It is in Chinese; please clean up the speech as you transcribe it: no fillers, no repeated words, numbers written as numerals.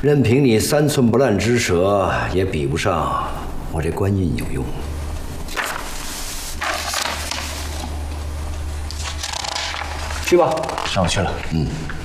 任凭你3寸不烂之舌，也比不上我这观音有用。去吧， 让我去了。 嗯。